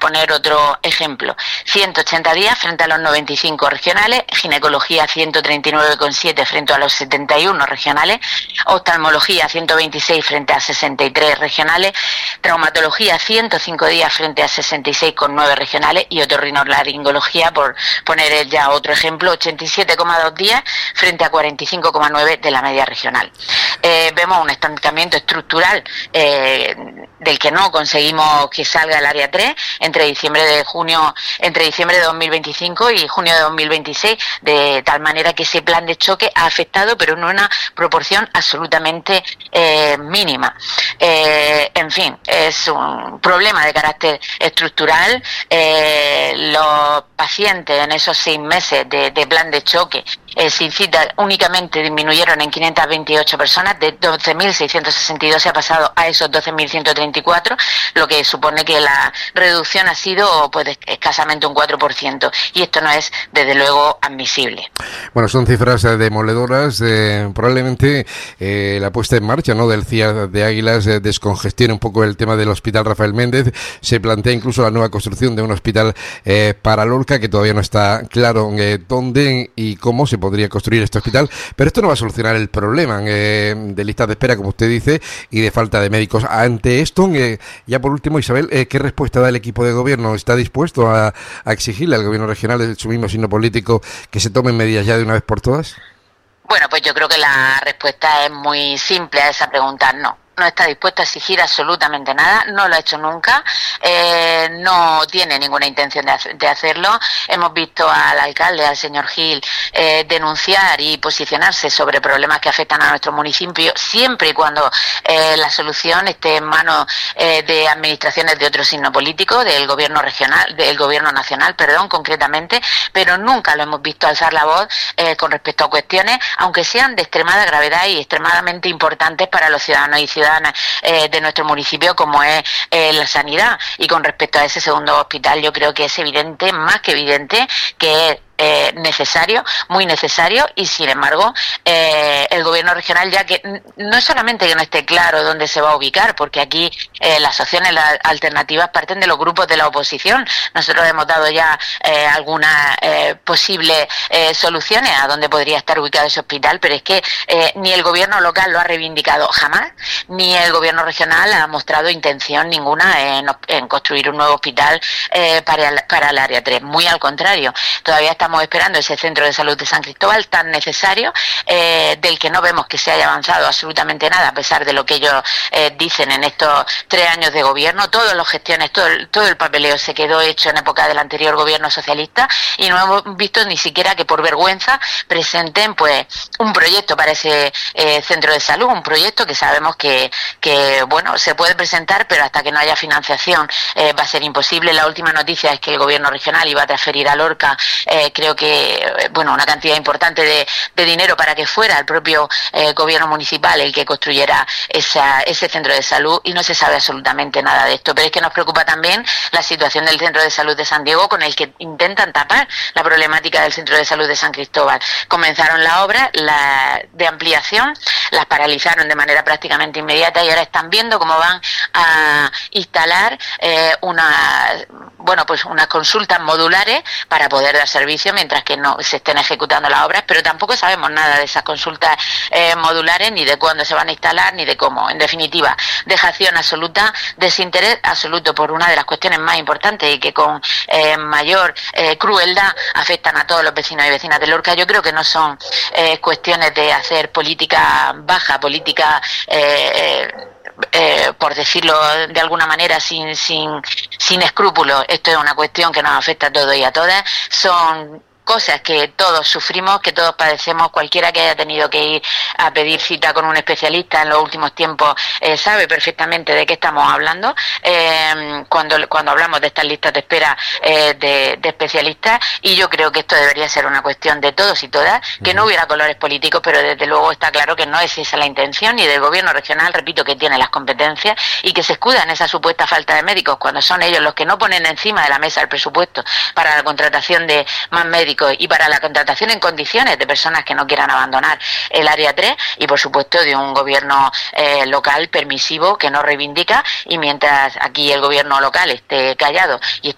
poner otro ejemplo. 180 días frente a los 95 regionales, ginecología 139,7 frente a los 71 regionales, oftalmología 126 frente a 63 regionales, traumatología 105 días frente a 66,9 regionales y otorrinolaringología, por poner ya otro ejemplo, 87,2 días frente a 45,9 de la media regional. Vemos un estancamiento estructural del que no conseguimos que salga el área 3 entre diciembre de 2025 y junio de 2026, de tal manera que ese plan de choque ha afectado, pero en una proporción absolutamente mínima. En fin, es un problema de carácter estructural. Los pacientes en esos 6 meses de plan de choque sin cita únicamente disminuyeron en 528 personas, de 12.662 se ha pasado a esos 12.134, lo que supone que la reducción ha sido pues escasamente un 4%, y esto no es desde luego admisible. Bueno, son cifras demoledoras. Probablemente la puesta en marcha, ¿no?, del CIA de Águilas descongestione un poco el tema del Hospital Rafael Méndez. Se plantea incluso la nueva construcción de un hospital para Lorca, que todavía no está claro dónde y cómo se podría construir este hospital, pero esto no va a solucionar el problema de listas de espera, como usted dice, y de falta de médicos. Ante esto, ya por último, Isabel, ¿qué respuesta da el equipo de gobierno? ¿Está dispuesto a exigirle al gobierno regional de su mismo signo político que se tomen medidas ya de una vez por todas? Bueno, pues yo creo que la respuesta es muy simple a esa pregunta: no. No está dispuesto a exigir absolutamente nada, no lo ha hecho nunca, no tiene ninguna intención de hacerlo. Hemos visto al alcalde, al señor Gil, denunciar y posicionarse sobre problemas que afectan a nuestro municipio, siempre y cuando la solución esté en manos de administraciones de otro signo político, del gobierno regional, del gobierno nacional, concretamente, pero nunca lo hemos visto alzar la voz con respecto a cuestiones, aunque sean de extremada gravedad y extremadamente importantes para los ciudadanos y ciudadanas de nuestro municipio, como es la sanidad. Y con respecto a ese segundo hospital, yo creo que es evidente, más que evidente, que es necesario, muy necesario, y sin embargo el gobierno regional, ya que no es solamente que no esté claro dónde se va a ubicar, porque aquí las opciones, las alternativas parten de los grupos de la oposición. Nosotros hemos dado ya algunas posibles soluciones a dónde podría estar ubicado ese hospital, pero es que ni el gobierno local lo ha reivindicado jamás, ni el gobierno regional ha mostrado intención ninguna en construir un nuevo hospital para el área 3. Muy al contrario, todavía estamos esperando ese centro de salud de San Cristóbal tan necesario, del que no vemos que se haya avanzado absolutamente nada, a pesar de lo que ellos dicen en estos 3 años de gobierno. Todas las gestiones, todo el papeleo se quedó hecho en época del anterior gobierno socialista, y no hemos visto ni siquiera que por vergüenza presenten pues un proyecto para ese centro de salud, un proyecto que sabemos que bueno, se puede presentar, pero hasta que no haya financiación va a ser imposible. La última noticia es que el gobierno regional iba a transferir a Lorca creo que una cantidad importante de dinero para que fuera el propio gobierno municipal el que construyera ese centro de salud, y no se sabe absolutamente nada de esto. Pero es que nos preocupa también la situación del centro de salud de San Diego, con el que intentan tapar la problemática del centro de salud de San Cristóbal. Comenzaron la obra de ampliación, las paralizaron de manera prácticamente inmediata, y ahora están viendo cómo van a instalar unas consultas modulares para poder dar servicio mientras que no se estén ejecutando las obras, pero tampoco sabemos nada de esas consultas modulares, ni de cuándo se van a instalar, ni de cómo. En definitiva, dejación absoluta, desinterés absoluto por una de las cuestiones más importantes y que con mayor crueldad afectan a todos los vecinos y vecinas de Lorca. Yo creo que no son cuestiones de hacer política baja, política por decirlo de alguna manera sin escrúpulos. Esto es una cuestión que nos afecta a todos y a todas. Son cosas que todos sufrimos, que todos padecemos. Cualquiera que haya tenido que ir a pedir cita con un especialista en los últimos tiempos sabe perfectamente de qué estamos hablando cuando hablamos de estas listas de espera de especialistas, y yo creo que esto debería ser una cuestión de todos y todas, que no hubiera colores políticos, pero desde luego está claro que no es esa la intención, ni del gobierno regional, repito, que tiene las competencias y que se escuda en esa supuesta falta de médicos, cuando son ellos los que no ponen encima de la mesa el presupuesto para la contratación de más médicos y para la contratación en condiciones de personas que no quieran abandonar el área 3, y por supuesto de un gobierno local permisivo que no reivindica. Y mientras aquí el gobierno local esté callado y